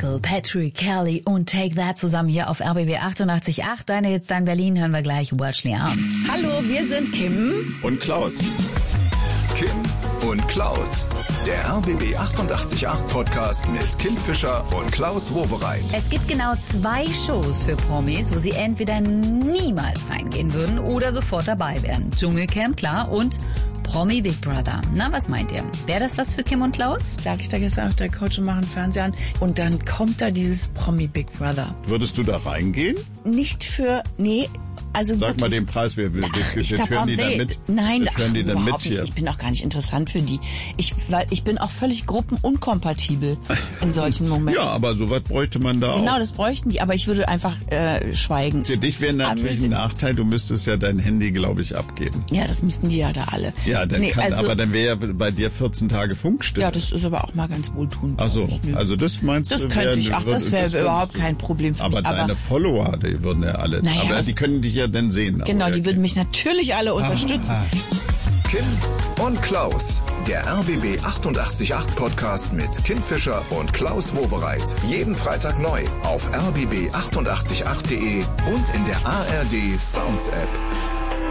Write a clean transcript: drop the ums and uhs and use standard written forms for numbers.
Michael, Patrick, Kelly und Take That zusammen hier auf RBB 88.8. Deine Hits, dein Berlin, hören wir gleich. Welshly Arms. Hallo, wir sind Kim und Klaus. Kim und Klaus. Der RBB 88.8 Podcast mit Kim Fischer und Klaus Wowereit. Es gibt genau 2 Shows für Promis, wo sie entweder niemals reingehen würden oder sofort dabei wären. Dschungelcamp, klar, und Promi Big Brother. Na, was meint ihr? Wäre das was für Kim und Klaus? Lag ich da gestern auf der Couch und mache einen Fernseher an und dann kommt da dieses Promi Big Brother. Würdest du da reingehen? Nicht für, nee, also sag mal den Preis, wir hören die dann mit. Nein, hören die dann mit nicht. hier. Ich bin auch gar nicht interessant für die. Weil ich bin auch völlig gruppenunkompatibel in solchen Momenten. Ja, aber sowas bräuchte man da auch. Genau, das bräuchten die, aber ich würde einfach schweigen. Für dich wäre natürlich ein Nachteil, du müsstest ja dein Handy, glaube ich, abgeben. Ja, das müssten die ja da alle. Ja, aber dann wäre ja bei dir 14 Tage Funkstille. Ja, das ist aber auch mal ganz wohltuend. Ach so, also das meinst du? Das könnte ich, das wäre überhaupt kein Problem für mich. Aber deine Follower, die würden ja alle, naja, aber die können dich ja dann sehen. Genau, die würden mich natürlich alle unterstützen. Kim und Klaus, der RBB 88.8 Podcast mit Kim Fischer und Klaus Wowereit. Jeden Freitag neu auf rbb888.de und in der ARD Sounds App.